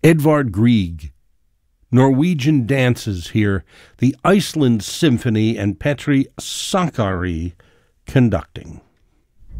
Edvard Grieg. Norwegian dances here, the Iceland Symphony and Petri Sankari conducting.